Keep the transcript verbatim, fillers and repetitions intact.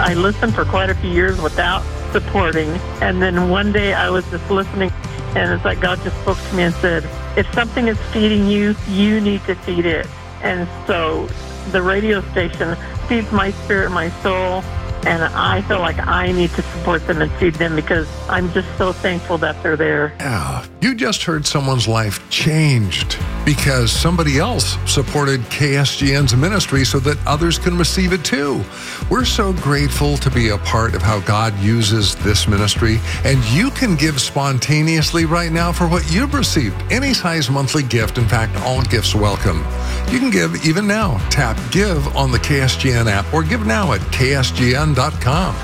I listened for quite a few years without supporting. And then one day I was just listening, and it's like God just spoke to me and said, if something is feeding you, you need to feed it. And so the radio station feeds my spirit, my soul, and I feel like I need to support them and feed them because I'm just so thankful that they're there. Yeah, you just heard someone's life changed because somebody else supported K S G N's ministry so that others can receive it too. We're so grateful to be a part of how God uses this ministry, and you can give spontaneously right now for what you've received. Any size monthly gift, in fact, all gifts welcome. You can give even now. Tap Give on the K S G N app or give now at K S G N dot com.